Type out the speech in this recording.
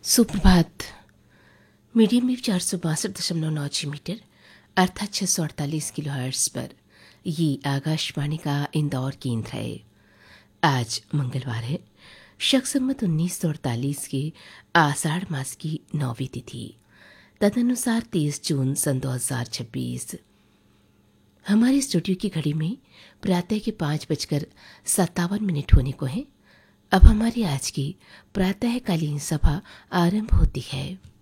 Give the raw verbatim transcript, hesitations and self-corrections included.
सुप्रभात। Medium wave चार सौ बासठ दशमलव नौ छः मीटर अर्थात छः सौ अड़तालीस किलो हर्ट्ज पर ये आकाशवाणी का इंदौर केंद्र है। आज मंगलवार है, शक संवत उन्नीस सौ अड़तालीस के आषाढ़ मास की नौवीं तिथि, तदनुसार तेईस जून सन दो हजार छब्बीस। हमारे स्टूडियो की घड़ी में प्रातः के पाँच बजकर सत्तावन मिनट होने को हैं। अब हमारी आज की प्रातःकालीन सभा आरंभ होती है।